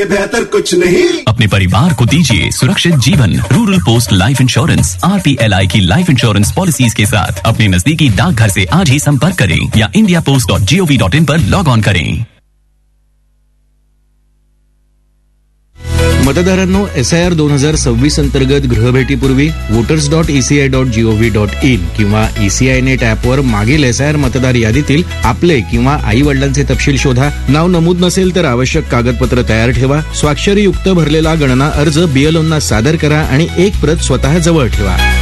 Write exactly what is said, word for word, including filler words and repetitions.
बेहतर कुछ नहीं। अपने परिवार को दीजिए सुरक्षित जीवन। Rural post life insurance R P L I की लाइफ इंश्योरेंस पॉलिसीज के साथ अपने नजदीकी डाकघर से आज ही संपर्क करें या India post dot G O V dot in per log on करें। मतदारांनो, एस आय आर दोन हजार सव्वीस अंतर्गत गृहभेटीपूर्वी voters dot ECI dot G O V dot in किंवा ईसीआय नेट ॲपवर मागील एस आय आर मतदार यादीतील आपले किंवा आई वडिलांचे तपशील शोधा. नाव नमूद नसेल तर आवश्यक कागदपत्र तयार ठेवा. स्वाक्षरीयुक्त भरलेला गणना अर्ज बीएलओंना सादर करा आणि एक प्रत स्वतः जवळ ठेवा.